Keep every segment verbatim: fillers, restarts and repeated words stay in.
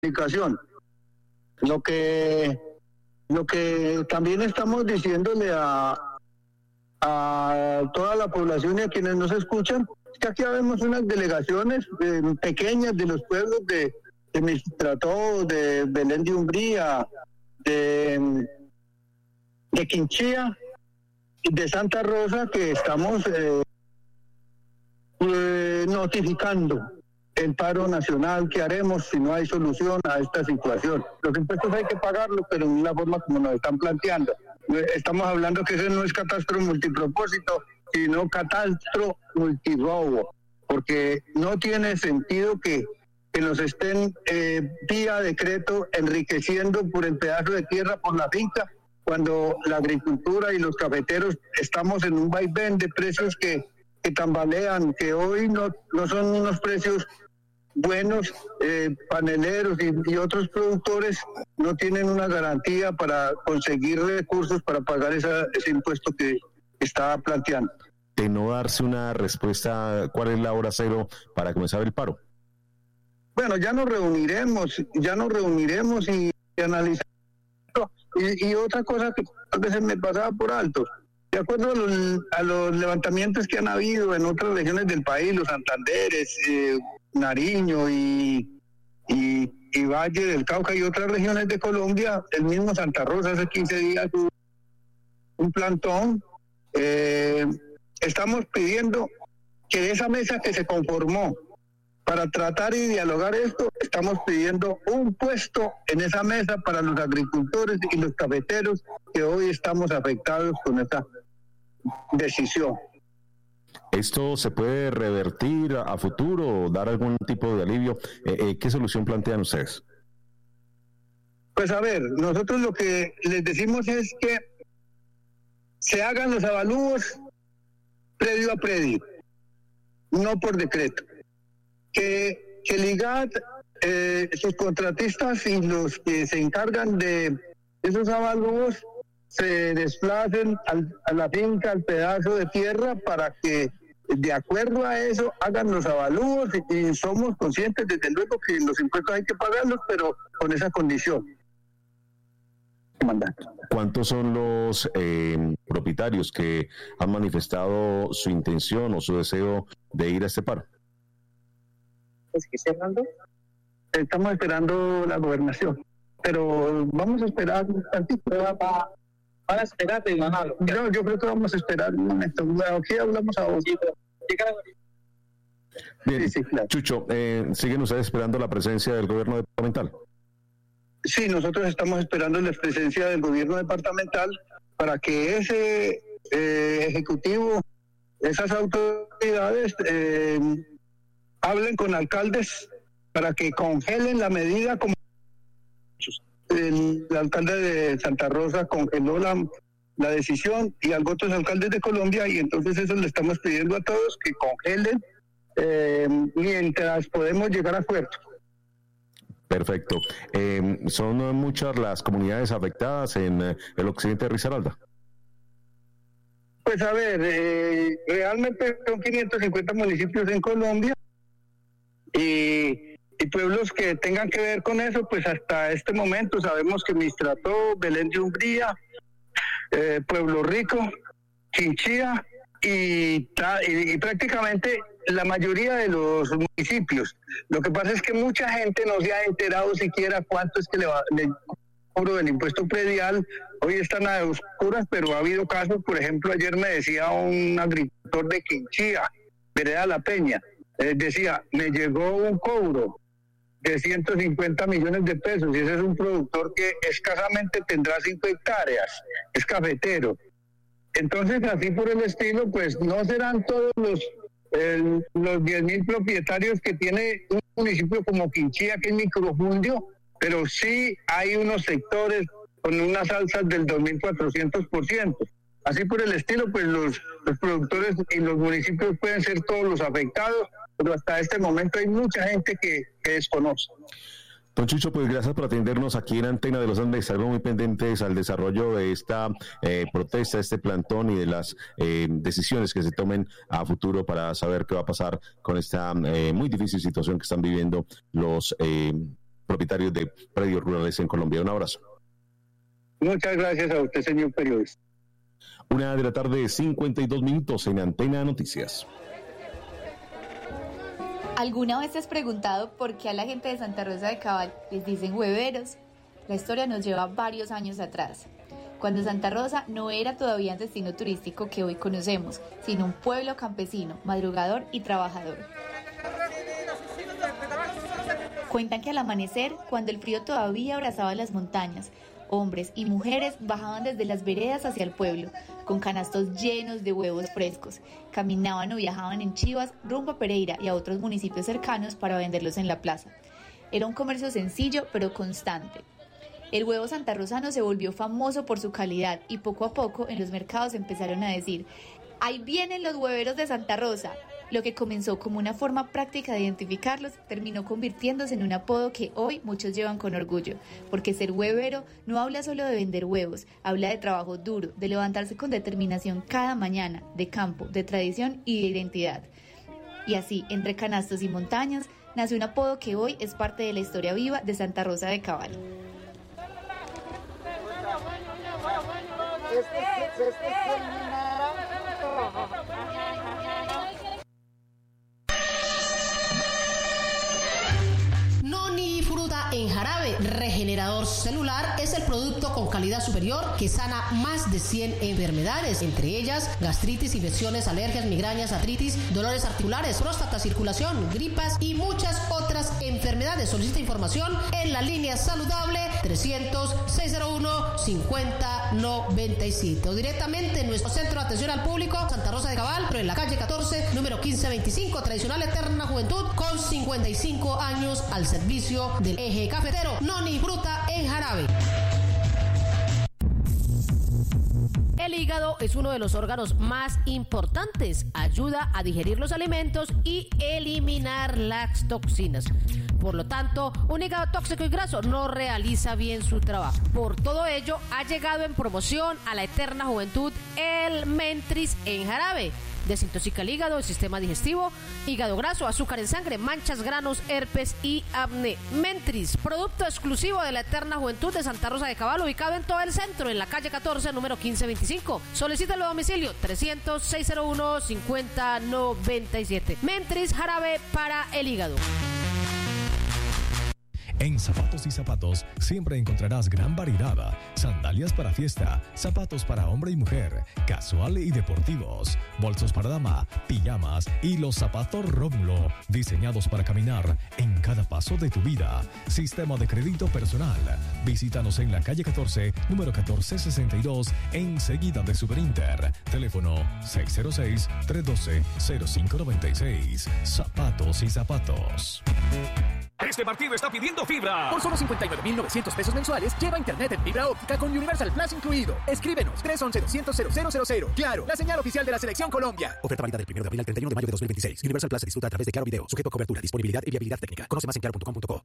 comunicación. Lo que, lo que también estamos diciéndole a, a toda la población y a quienes nos escuchan, es que aquí vemos unas delegaciones eh, pequeñas de los pueblos de, de Mistrató, de Belén de Umbría, de, de Quinchía y de Santa Rosa, que estamos eh, eh, notificando el paro nacional que haremos si no hay solución a esta situación. Los impuestos hay que pagarlos, pero en una forma como nos están planteando. Estamos hablando que ese no es catastro multipropósito, sino catastro multirobo, porque no tiene sentido que, que nos estén eh, vía decreto enriqueciendo por el pedazo de tierra, por la finca, cuando la agricultura y los cafeteros estamos en un vaivén de precios que, que tambalean, que hoy no, no son unos precios buenos. eh, paneleros y, y otros productores no tienen una garantía para conseguir recursos para pagar esa, ese impuesto que está planteando. De no darse una respuesta, ¿cuál es la hora cero para comenzar el paro? Bueno, ya nos reuniremos, ya nos reuniremos y, y analizaremos. Y, y otra cosa que a veces me pasaba por alto, de acuerdo a los, a los levantamientos que han habido en otras regiones del país, los Santanderes, eh, Nariño y, y, y Valle del Cauca y otras regiones de Colombia, el mismo Santa Rosa hace quince días hubo un plantón. Eh, estamos pidiendo que de esa mesa que se conformó para tratar y dialogar esto, estamos pidiendo un puesto en esa mesa para los agricultores y los cafeteros que hoy estamos afectados con esta decisión. ¿Esto se puede revertir a futuro o dar algún tipo de alivio? Eh, eh, ¿Qué solución plantean ustedes? Pues a ver, nosotros lo que les decimos es que se hagan los avalúos predio a predio, no por decreto. Que, que el I G A T, eh, sus contratistas y los que se encargan de esos avalúos se desplacen al, a la finca, al pedazo de tierra, para que de acuerdo a eso hagan los avalúos, y, y somos conscientes desde luego que los impuestos hay que pagarlos, pero con esa condición. ¿Cuántos son los eh, propietarios que han manifestado su intención o su deseo de ir a este paro? Estamos esperando la gobernación, pero vamos a esperar un tantito. Van a esperar de ganarlo. Yo, yo creo que vamos a esperar un momento. Aquí hablamos a vos. Bien, sí, sí, claro. Chucho, eh, ¿siguen ustedes esperando la presencia del gobierno departamental? Sí, nosotros estamos esperando la presencia del gobierno departamental para que ese eh, ejecutivo, esas autoridades eh, hablen con alcaldes para que congelen la medida, como el, el alcalde de Santa Rosa congeló la, la decisión y algunos otros alcaldes de Colombia, y entonces eso le estamos pidiendo a todos que congelen eh, mientras podemos llegar a acuerdos. Perfecto. Eh, ¿Son muchas las comunidades afectadas en eh, el occidente de Risaralda? Pues a ver, eh, realmente son quinientos cincuenta municipios en Colombia, y, y pueblos que tengan que ver con eso, pues hasta este momento sabemos que Mistrató, Belén de Umbría, eh, Pueblo Rico, Quinchía y, y, y prácticamente la mayoría de los municipios. Lo que pasa es que mucha gente no se ha enterado siquiera cuánto es que le va le cobro del impuesto predial. Hoy están a oscuras, pero ha habido casos. Por ejemplo, ayer me decía un agricultor de Quinchía, Vereda La Peña, eh, decía, me llegó un cobro de ciento cincuenta millones de pesos, y ese es un productor que escasamente tendrá cinco hectáreas, es cafetero. Entonces, así por el estilo, pues no serán todos los El, los diez mil propietarios que tiene un municipio como Quinchía, que es microfundio, pero sí hay unos sectores con unas alzas del dos mil cuatrocientos por ciento. Así por el estilo, pues los, los productores y los municipios pueden ser todos los afectados, pero hasta este momento hay mucha gente que, que desconoce. Don Chucho, pues gracias por atendernos aquí en Antena de los Andes. Estaremos muy pendientes al desarrollo de esta eh, protesta, este plantón y de las eh, decisiones que se tomen a futuro para saber qué va a pasar con esta eh, muy difícil situación que están viviendo los eh, propietarios de predios rurales en Colombia. Un abrazo. Muchas gracias a usted, señor periodista. Una de la tarde, cincuenta y dos minutos en Antena Noticias. ¿Alguna vez te has preguntado por qué a la gente de Santa Rosa de Cabal les dicen hueveros? La historia nos lleva varios años atrás, cuando Santa Rosa no era todavía el destino turístico que hoy conocemos, sino un pueblo campesino, madrugador y trabajador. Cuentan que al amanecer, cuando el frío todavía abrazaba las montañas, hombres y mujeres bajaban desde las veredas hacia el pueblo, con canastos llenos de huevos frescos. Caminaban o viajaban en chivas rumbo a Pereira y a otros municipios cercanos para venderlos en la plaza. Era un comercio sencillo pero constante. El huevo santarrosano se volvió famoso por su calidad y poco a poco en los mercados empezaron a decir: ¡ahí vienen los hueveros de Santa Rosa! Lo que comenzó como una forma práctica de identificarlos terminó convirtiéndose en un apodo que hoy muchos llevan con orgullo, porque ser huevero no habla solo de vender huevos, habla de trabajo duro, de levantarse con determinación cada mañana, de campo, de tradición y de identidad. Y así, entre canastos y montañas, nace un apodo que hoy es parte de la historia viva de Santa Rosa de Cabal. Noni Fruta en jarabe, regenerador celular, es el producto con calidad superior que sana más de cien enfermedades, entre ellas gastritis, infecciones, alergias, migrañas, artritis, dolores articulares, próstata, circulación, gripas y muchas otras enfermedades. Solicita información en la línea saludable trescientos, seiscientos uno, cincuenta noventa y siete o directamente en nuestro centro de atención al público Santa Rosa de Cabal, pero en la calle catorce, número quince veinticinco, tradicional eterna juventud con cincuenta y cinco años al servicio del eje cafetero. Noni Fruta en jarabe. El hígado es uno de los órganos más importantes. Ayuda a digerir los alimentos y eliminar las toxinas. Por lo tanto, un hígado tóxico y graso no realiza bien su trabajo. Por todo ello, ha llegado en promoción a la eterna juventud el Mentris en jarabe. Desintoxica el hígado, el sistema digestivo, hígado graso, azúcar en sangre, manchas, granos, herpes y acné. Mentris, producto exclusivo de la eterna juventud de Santa Rosa de Cabal, ubicado en todo el centro, en la calle catorce, número quince veinticinco. Solicítalo a domicilio trescientos, seiscientos uno, cincuenta noventa y siete. Mentris, jarabe para el hígado. En Zapatos y Zapatos siempre encontrarás gran variedad. Sandalias para fiesta, zapatos para hombre y mujer, casual y deportivos, bolsos para dama, pijamas y los zapatos Rómulo, diseñados para caminar en cada paso de tu vida. Sistema de crédito personal. Visítanos en la calle catorce, número catorce sesenta y dos, enseguida de Superinter. Teléfono seis cero seis, tres uno dos, cero cinco nueve seis. Zapatos y Zapatos. Este partido está pidiendo fibra. Por solo cincuenta y nueve mil novecientos pesos mensuales, lleva internet en fibra óptica con Universal Plus incluido. Escríbenos tres once, doscientos, cero cero cero cero. Claro, la señal oficial de la Selección Colombia. Oferta válida del primero de abril al treinta y uno de mayo de dos mil veintiséis. Universal Plus se disfruta a través de Claro Video. Sujeto a cobertura, disponibilidad y viabilidad técnica. Conoce más en claro punto com punto co.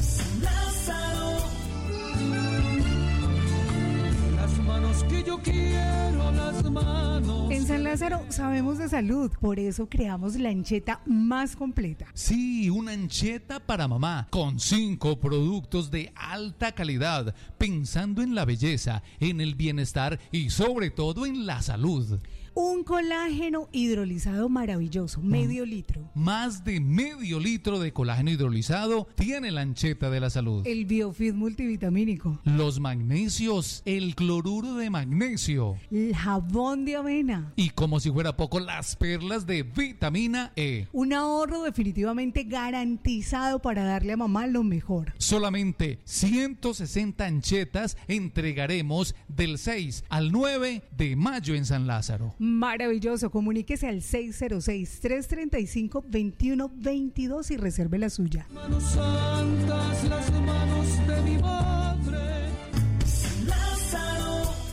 Las manos que yo quiero, las manos. En San Lázaro sabemos de salud, por eso creamos la ancheta más completa. Sí, una ancheta para mamá, con cinco productos de alta calidad, pensando en la belleza, en el bienestar y sobre todo en la salud. Un colágeno hidrolizado maravilloso, medio litro. Más de medio litro de colágeno hidrolizado tiene la ancheta de la salud. El Biofit multivitamínico. Los magnesios, el cloruro de magnesio. El jabón de avena. Y como si fuera poco, las perlas de vitamina E. Un ahorro definitivamente garantizado para darle a mamá lo mejor. Solamente ciento sesenta anchetas entregaremos del seis al nueve de mayo en San Lázaro. Maravilloso, comuníquese al seis cero seis, tres tres cinco, dos uno dos dos y reserve la suya. Manos santas, las manos de mi madre. Lázaro.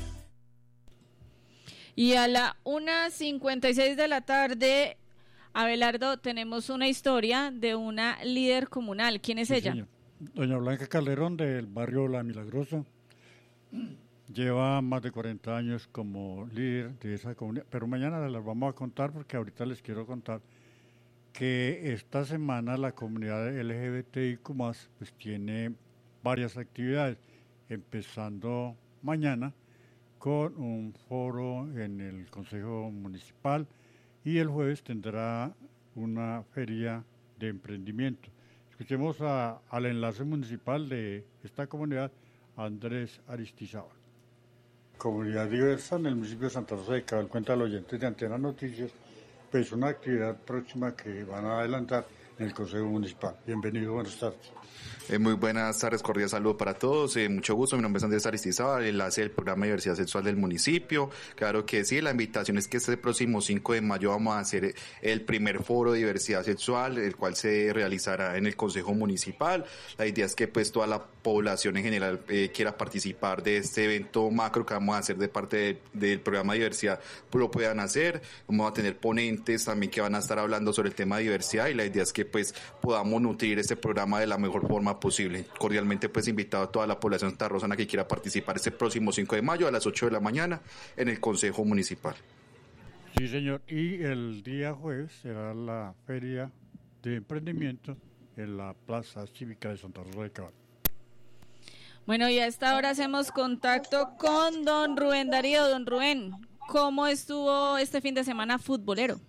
Y a la una cincuenta y seis de la tarde, Abelardo, tenemos una historia de una líder comunal. ¿Quién es sí, ella? Señor. Doña Blanca Calderón, del barrio La Milagrosa. Lleva más de cuarenta años como líder de esa comunidad, pero mañana las vamos a contar porque ahorita les quiero contar que esta semana la comunidad L G B T I Q más, pues tiene varias actividades, empezando mañana con un foro en el Consejo Municipal y el jueves tendrá una feria de emprendimiento. Escuchemos a, al enlace municipal de esta comunidad, Andrés Aristizábal. Comunidad diversa en el municipio de Santa Rosa de Cabal, cuenta al oyente de Antena Noticias, pues una actividad próxima que van a adelantar en el Consejo Municipal. Bienvenido, buenas tardes. Eh, muy buenas tardes, cordial saludo para todos, eh, mucho gusto, mi nombre es Andrés Aristizábal, enlace del programa de diversidad sexual del municipio. Claro que sí, la invitación es que este próximo cinco de mayo vamos a hacer el primer foro de diversidad sexual, el cual se realizará en el Consejo Municipal. La idea es que pues toda la población en general eh, quiera participar de este evento macro que vamos a hacer de parte de, del programa de diversidad, pues lo puedan hacer. Vamos a tener ponentes también que van a estar hablando sobre el tema de diversidad y la idea es que pues podamos nutrir este programa de la mejor forma posible. Cordialmente pues invitado a toda la población santarrosana que quiera participar este próximo cinco de mayo a las ocho de la mañana en el Consejo Municipal. Sí, señor, y el día jueves será la feria de emprendimiento en la Plaza Cívica de Santa Rosa de Cabal. Bueno, y a esta hora hacemos contacto con don Rubén Darío. Don Rubén, ¿cómo estuvo este fin de semana futbolero?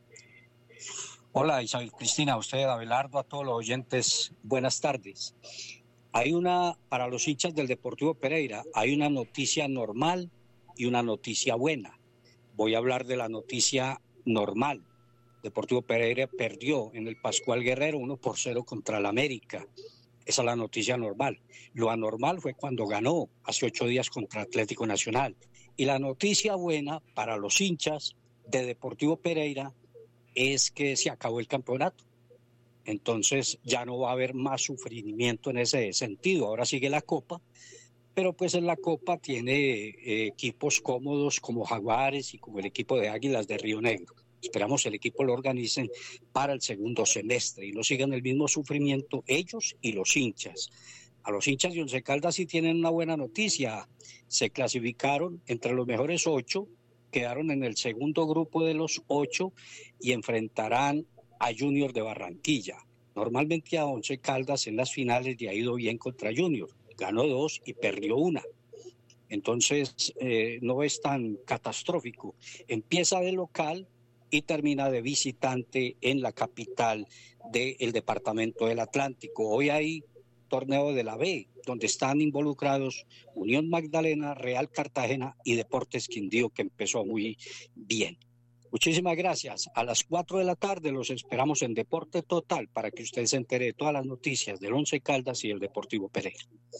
Hola Isabel Cristina, a usted, Abelardo, a todos los oyentes, buenas tardes. Hay una, para los hinchas del Deportivo Pereira, hay una noticia normal y una noticia buena. Voy a hablar de la noticia normal. Deportivo Pereira perdió en el Pascual Guerrero uno por cero contra el América. Esa es la noticia normal. Lo anormal fue cuando ganó hace ocho días contra Atlético Nacional. Y la noticia buena para los hinchas de Deportivo Pereira es que se acabó el campeonato. Entonces ya no va a haber más sufrimiento en ese sentido. Ahora sigue la Copa, pero pues en la Copa tiene eh, equipos cómodos como Jaguares y como el equipo de Águilas de Río Negro. Esperamos el equipo lo organicen para el segundo semestre y no sigan el mismo sufrimiento ellos y los hinchas. A los hinchas de Once Caldas sí tienen una buena noticia. Se clasificaron entre los mejores ocho, quedaron en el segundo grupo de los ocho y enfrentarán a Junior de Barranquilla. Normalmente a Once Caldas en las finales le ha ido bien contra Junior. Ganó dos y perdió una. Entonces eh, no es tan catastrófico. Empieza de local y termina de visitante en la capital del departamento del Atlántico. Hoy hay torneo de la B, donde están involucrados Unión Magdalena, Real Cartagena y Deportes Quindío, que empezó muy bien. Muchísimas gracias. A las cuatro de la tarde los esperamos en Deporte Total para que usted se entere de todas las noticias del Once Caldas y el Deportivo Pereira.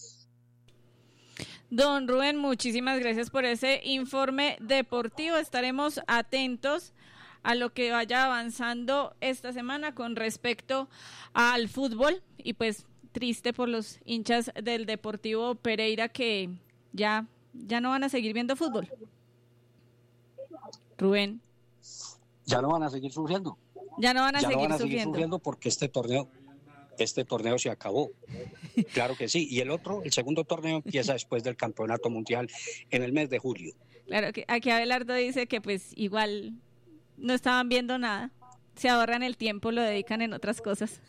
Don Rubén, muchísimas gracias por ese informe deportivo. Estaremos atentos a lo que vaya avanzando esta semana con respecto al fútbol y pues triste por los hinchas del Deportivo Pereira que ya, ya no van a seguir viendo fútbol. Rubén. Ya no van a seguir sufriendo. Ya no van a, ya seguir, no van a seguir sufriendo. sufriendo porque este torneo, este torneo se acabó. Claro que sí. Y el otro, el segundo torneo empieza después del Campeonato Mundial en el mes de julio. Claro que aquí Abelardo dice que pues igual no estaban viendo nada. Se ahorran el tiempo, lo dedican en otras cosas.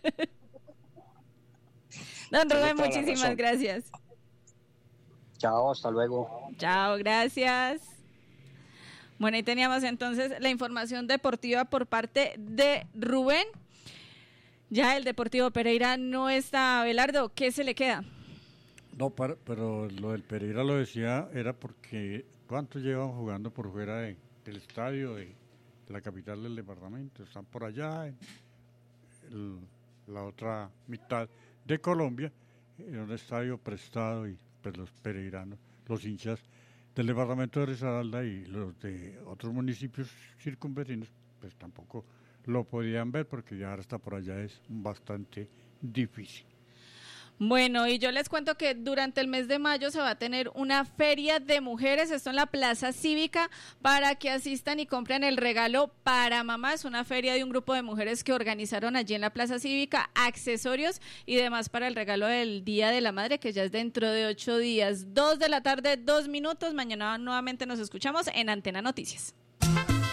Don Rubén, muchísimas gracias. Chao, hasta luego. Chao, gracias. Bueno, ahí teníamos entonces la información deportiva por parte de Rubén. Ya el Deportivo Pereira no está, Abelardo, ¿qué se le queda? No, para, pero lo del Pereira lo decía, era porque ¿cuántos llevan jugando por fuera de, del estadio de, de la capital del departamento? Están por allá en el, la otra mitad de Colombia, en un estadio prestado y pues los pereiranos, los hinchas del departamento de Risaralda y los de otros municipios circunvecinos, pues tampoco lo podían ver porque ya ahora está por allá, es bastante difícil. Bueno, y yo les cuento que durante el mes de mayo se va a tener una feria de mujeres, esto en la Plaza Cívica, para que asistan y compren el regalo para mamá. Es una feria de un grupo de mujeres que organizaron allí en la Plaza Cívica, accesorios y demás para el regalo del Día de la Madre, que ya es dentro de ocho días. Dos de la tarde, dos minutos. Mañana nuevamente nos escuchamos en Antena Noticias.